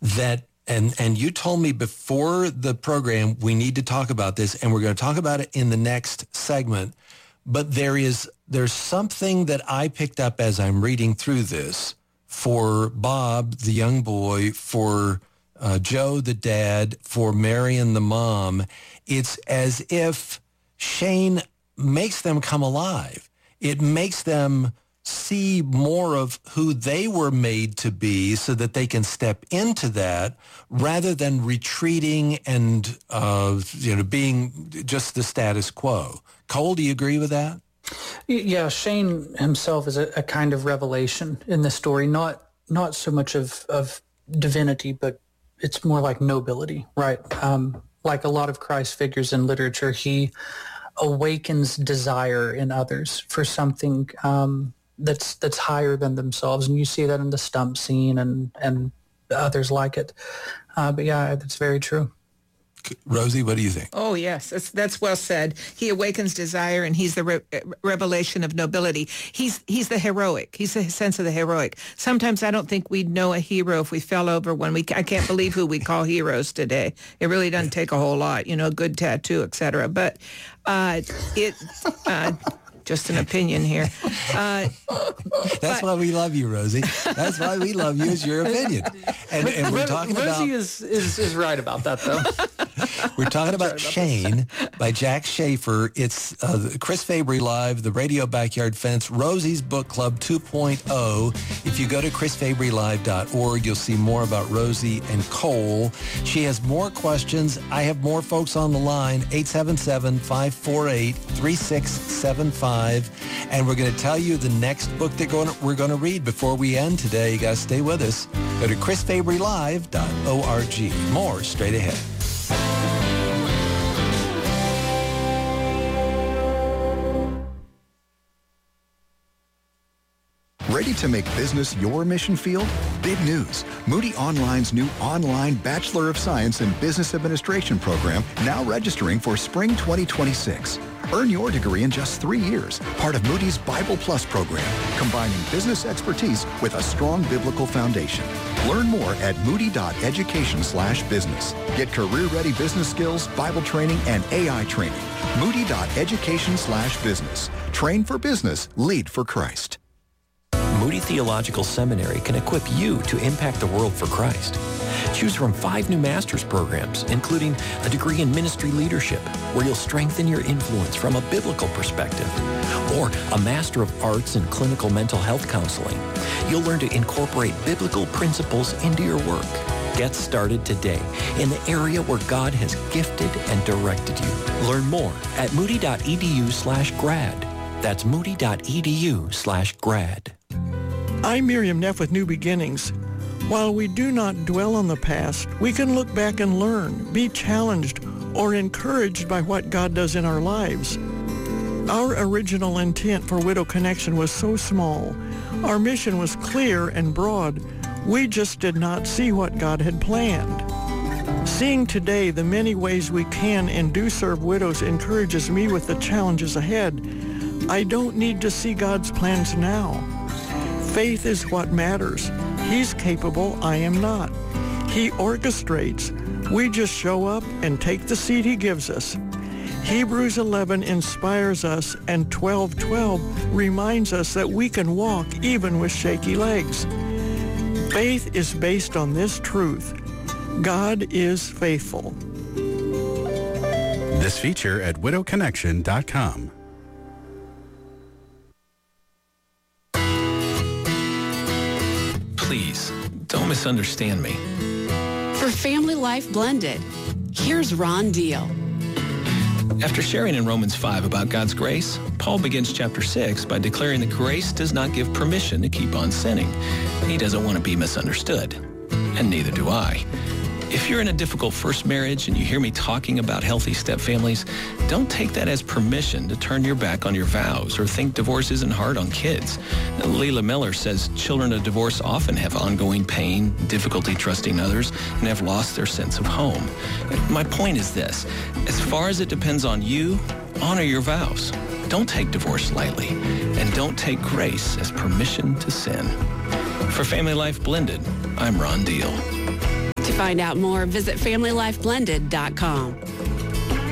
that, and you told me before the program, we need to talk about this, and we're going to talk about it in the next segment. But there's something that I picked up as I'm reading through this for Bob, the young boy, for Joe, the dad, for Marion, the mom. It's as if Shane makes them come alive. It makes them see more of who they were made to be so that they can step into that rather than retreating and being just the status quo. Cole, do you agree with that? Yeah, Shane himself is a kind of revelation in the story, not so much of divinity, but it's more like nobility, right? Like a lot of Christ figures in literature, he awakens desire in others for something that's higher than themselves, and you see that in the stump scene and others like it. But yeah, that's very true. Rosie, what do you think? Oh, yes, that's well said. He awakens desire, and he's the revelation of nobility. He's the heroic. He's the sense of the heroic. Sometimes I don't think we'd know a hero if we fell over I can't believe who we call heroes today. It really doesn't take a whole lot, good tattoo, etc. But just an opinion here. That's why we love you, Rosie. That's why we love you, is your opinion. And we're talking about... Rosie is right about that, though. We're talking about Shane by Jack Schaefer. It's Chris Fabry Live, The Radio Backyard Fence, Rosie's Book Club 2.0. If you go to chrisfabrylive.org, you'll see more about Rosie and Cole. She has more questions. I have more folks on the line, 877-548-3675. And we're going to tell you the next book that we're going to read before we end today. You got to stay with us. Go to chrisfabrylive.org. More straight ahead. Ready to make business your mission field? Big news. Moody Online's new online Bachelor of Science in Business Administration program now registering for spring 2026. Earn your degree in just 3 years, part of Moody's Bible Plus program, combining business expertise with a strong biblical foundation. Learn more at moody.education/business. Get career-ready business skills, Bible training, and AI training. Moody.education/business. Train for business, lead for Christ. Moody Theological Seminary can equip you to impact the world for Christ. Choose from 5 new master's programs, including a degree in ministry leadership, where you'll strengthen your influence from a biblical perspective, or a Master of Arts in clinical mental health counseling. You'll learn to incorporate biblical principles into your work. Get started today in the area where God has gifted and directed you. Learn more at moody.edu/grad. That's moody.edu/grad. I'm Miriam Neff with New Beginnings. While we do not dwell on the past, we can look back and learn, be challenged, or encouraged by what God does in our lives. Our original intent for Widow Connection was so small. Our mission was clear and broad. We just did not see what God had planned. Seeing today the many ways we can and do serve widows encourages me with the challenges ahead. I don't need to see God's plans now. Faith is what matters. He's capable, I am not. He orchestrates. We just show up and take the seat he gives us. Hebrews 11 inspires us, and 12:12 reminds us that we can walk even with shaky legs. Faith is based on this truth. God is faithful. This feature at widowconnection.com. Please, don't misunderstand me. For Family Life Blended, here's Ron Deal. After sharing in Romans 5 about God's grace, Paul begins chapter 6 by declaring that grace does not give permission to keep on sinning. He doesn't want to be misunderstood, and neither do I. If you're in a difficult first marriage and you hear me talking about healthy stepfamilies, don't take that as permission to turn your back on your vows or think divorce isn't hard on kids. Leila Miller says children of divorce often have ongoing pain, difficulty trusting others, and have lost their sense of home. My point is this: as far as it depends on you, honor your vows. Don't take divorce lightly, and don't take grace as permission to sin. For Family Life Blended, I'm Ron Deal. To find out more, visit FamilyLifeBlended.com.